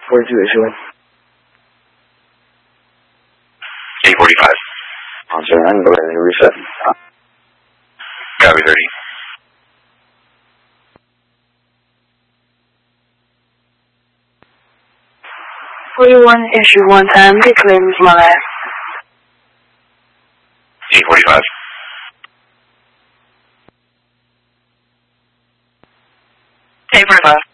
42 issuing. 845. On 09, go ahead and reset. Copy 30. 41 issue 1 time, declare my last. 845. 845.